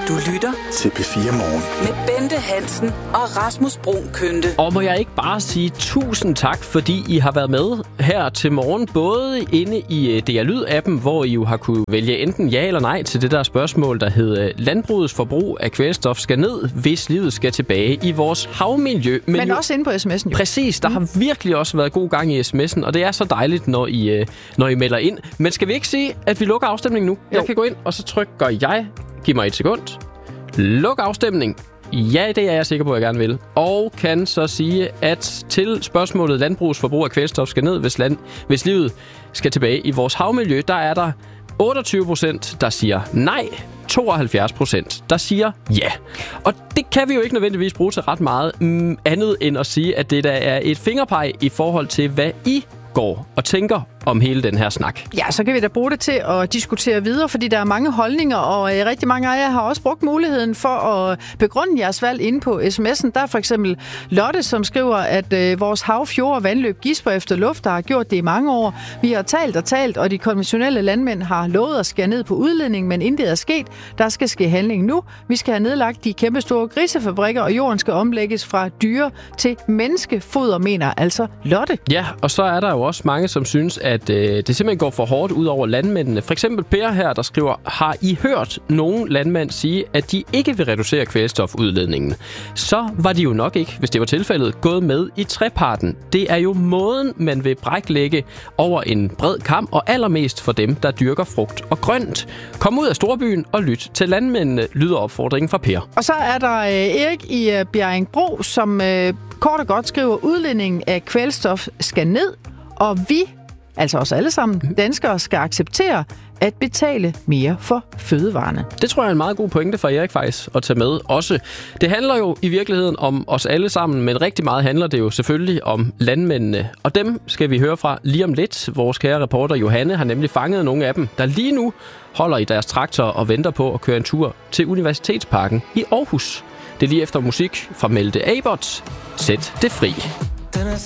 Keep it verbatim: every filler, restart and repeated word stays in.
Du lytter til P fire Morgen med Bente Hansen og Rasmus Bruun Kønte. Og må jeg ikke bare sige tusind tak, fordi I har været med her til morgen, både inde i D R Lyd-appen, hvor I jo har kunne vælge enten ja eller nej til det der spørgsmål, der hedder landbrugets forbrug af kvælstof skal ned, hvis livet skal tilbage i vores havmiljø. Men, Men jo, også inde på sms'en. Jo. Præcis, der mm. har virkelig også været god gang i sms'en, og det er så dejligt, når I, når I melder ind. Men skal vi ikke sige, at vi lukker afstemningen nu? Jo. Jeg kan gå ind, og så trykker jeg. Giv mig et sekund. Luk afstemning. Ja, det er jeg sikker på, at jeg gerne vil. Og kan så sige, at til spørgsmålet landbrugets forbrug af kvælstof skal ned, hvis, land, hvis livet skal tilbage i vores havmiljø, der er der otteogtyve procent, der siger nej, tooghalvfjerds procent, der siger ja. Og det kan vi jo ikke nødvendigvis bruge til ret meget mm, andet end at sige, at det der er et fingerpeg i forhold til, hvad I går og tænker om hele den her snak. Ja, så kan vi da bruge det til at diskutere videre, fordi der er mange holdninger, og øh, rigtig mange af jer har også brugt muligheden for at begrunde jeres valg inde på sms'en. Der er for eksempel Lotte, som skriver, at øh, vores hav, fjord og vandløb gisper efter luft, der har gjort det i mange år. Vi har talt og talt, og de konventionelle landmænd har lovet at skære ned på udledning, men intet er sket. Der skal ske handling nu. Vi skal have nedlagt de kæmpe store grisefabrikker, og jorden skal omlægges fra dyre til menneskefoder, mener altså Lotte. Ja, og så er der jo også mange, som synes, at at øh, det simpelthen går for hårdt ud over landmændene. For eksempel Per her, der skriver, har I hørt nogen landmænd sige, at de ikke vil reducere kvælstofudledningen? Så var de jo nok ikke, hvis det var tilfældet, gået med i treparten. Det er jo måden, man vil bræklægge over en bred kam, og allermest for dem, der dyrker frugt og grønt. Kom ud af storbyen og lyt til landmændene, lyder opfordringen fra Per. Og så er der øh, Erik i øh, Bjerringbro, som øh, kort og godt skriver, udledningen af kvælstof skal ned, og vi, altså os alle sammen, danskere, skal acceptere at betale mere for fødevarene. Det tror jeg er en meget god pointe for Erik faktisk at tage med også. Det handler jo i virkeligheden om os alle sammen, men rigtig meget handler det jo selvfølgelig om landmændene. Og dem skal vi høre fra lige om lidt. Vores kære reporter Johanne har nemlig fanget nogle af dem, der lige nu holder i deres traktor og venter på at køre en tur til Universitetsparken i Aarhus. Det er lige efter musik fra Melde Abert. Sæt det fri.